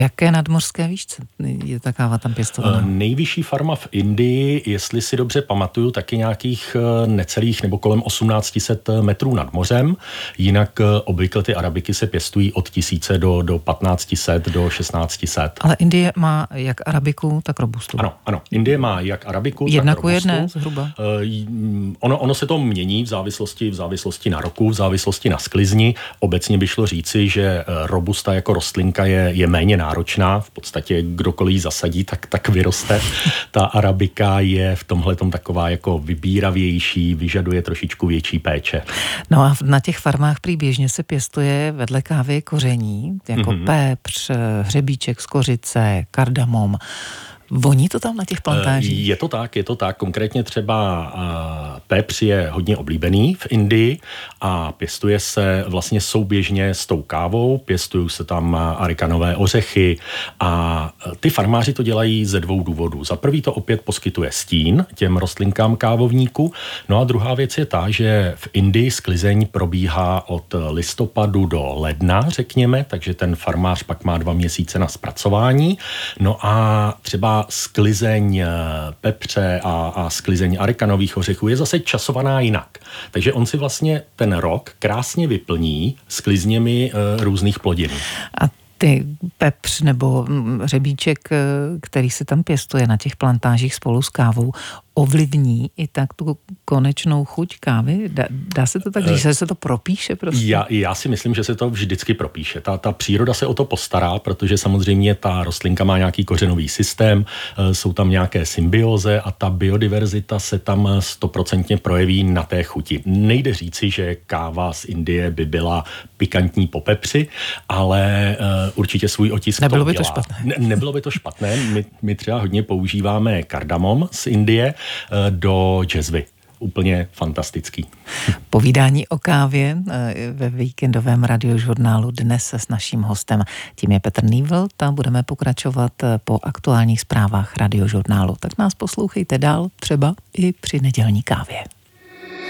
Jaké nadmořské výšce je ta káva tam pěstovaná? Nejvyšší farma v Indii, jestli si dobře pamatuju, taky nějakých necelých nebo kolem 1800 metrů nad mořem. Jinak obvykle ty arabiky se pěstují od 1000 do 1500, do 1600. Ale Indie má jak arabiku, tak robustu. Ano. Indie má jak arabiku, jedna tak robustu. Jedné zhruba. Ono se to mění v závislosti na roku, v závislosti na sklizni. Obecně by šlo říci, že robusta jako rostlinka je méně náročná. V podstatě kdokoliv ji zasadí, tak vyroste. Ta arabika je v tomhletom taková jako vybíravější, vyžaduje trošičku větší péče. No a na těch farmách prý běžně se pěstuje vedle kávy koření, jako pepř, hřebíček z kořice, kardamom. Voní to tam na těch plantážích? Je to tak. Konkrétně třeba pepř je hodně oblíbený v Indii a pěstuje se vlastně souběžně s tou kávou, pěstují se tam arikanové ořechy a ty farmáři to dělají ze dvou důvodů. Za prvý to opět poskytuje stín těm rostlinkám kávovníku, no a druhá věc je ta, že v Indii sklizeň probíhá od listopadu do ledna, řekněme, takže ten farmář pak má 2 měsíce na zpracování. No a třeba sklizeň pepře a sklizeň arikanových ořechů je zase časovaná jinak. Takže on si vlastně ten rok krásně vyplní sklizněmi různých plodin. A ty pepř nebo hřebíček, který se tam pěstuje na těch plantážích spolu s kávou, ovlivní i tak tu konečnou chuť kávy? Dá se to tak říct, že se to propíše prostě? Já si myslím, že se to vždycky propíše. Ta příroda se o to postará, protože samozřejmě ta rostlinka má nějaký kořenový systém, jsou tam nějaké symbióze a ta biodiverzita se tam 100% projeví na té chuti. Nejde říci, že káva z Indie by byla pikantní po pepři, ale určitě svůj otisk Nebylo to by udělá. to špatné. Nebylo by to špatné. My třeba hodně používáme kardamom z Indie do džezvy. Úplně fantastický. Povídání o kávě ve víkendovém radiožurnálu dnes s naším hostem. Tím je Petr Nývlt a budeme pokračovat po aktuálních zprávách radiožurnálu. Tak nás poslouchejte dál, třeba i při nedělní kávě.